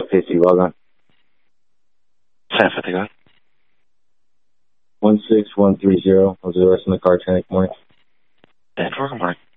safety log on. 1050, go ahead. 16130. I was arresting the car 10 morning. 10 4, good morning.